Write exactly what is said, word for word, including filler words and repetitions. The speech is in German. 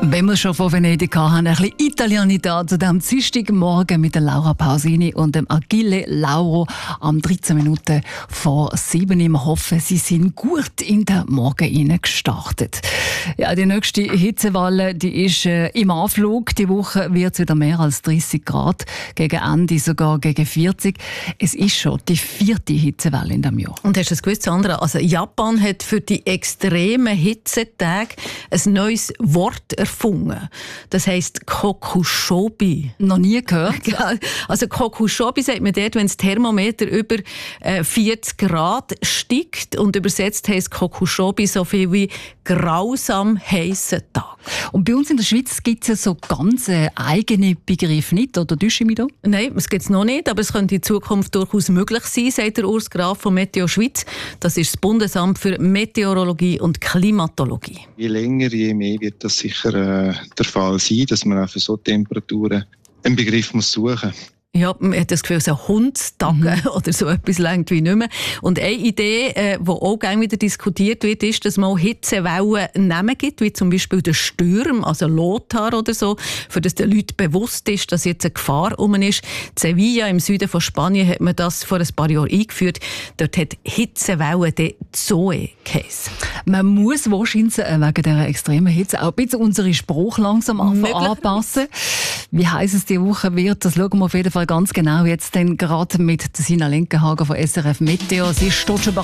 Wenn wir schon von Venedig haben, ein bisschen Italianità zu diesem Dienstagmorgen mit der Laura Pausini und dem Achille Lauro am dreizehn Minuten vor sieben. Wir hoffen, Sie sind gut in den Morgen gestartet. Ja, die nächste Hitzewelle, die ist äh, im Anflug. Die Woche wird es wieder mehr als dreißig Grad, gegen Ende sogar gegen vierzig. Es ist schon die vierte Hitzewelle in diesem Jahr. Und hast du es gewusst, Sandra? Also Japan hat für die extremen Hitzetage ein neues Wort erfunden. Das heisst Kokushobi. Noch nie gehört. Also Kokushobi sagt man dort, wenn das Thermometer über äh, vierzig Grad steigt, und übersetzt heisst Kokushobi so viel wie grausam heissen Tag. Und bei uns in der Schweiz gibt es ja so ganz äh, eigene Begriffe nicht, oder täusche ich mich da? Nein, das gibt es noch nicht, aber es könnte in Zukunft durchaus möglich sein, sagt der Urs Graf von Meteo Schweiz. Das ist das Bundesamt für Meteorologie und Klimatologie. Je länger, je mehr wird das sicher äh, der Fall sein, dass man auch für solche Temperaturen einen Begriff muss suchen muss. Ja, man hat das Gefühl, so Hundstage mhm. oder so etwas längt wie nicht mehr. Und eine Idee, äh, die auch gerne wieder diskutiert wird, ist, dass man auch Hitzewellen Namen gibt, wie zum Beispiel der Sturm, also Lothar oder so, für das den Leuten bewusst ist, dass jetzt eine Gefahr um ist. In Sevilla im Süden von Spanien hat man das vor ein paar Jahren eingeführt. Dort hat Hitzewellen die Zoe geheissen. Man muss wahrscheinlich wegen dieser extremen Hitze auch ein bisschen unsere Spruch langsam anpassen. Wie heiß es diese Woche wird, das schauen wir auf jeden Fall ganz genau jetzt dann gerade mit Sina Lenkenhagen von S R F Meteo. Sie ist dort schon bereit.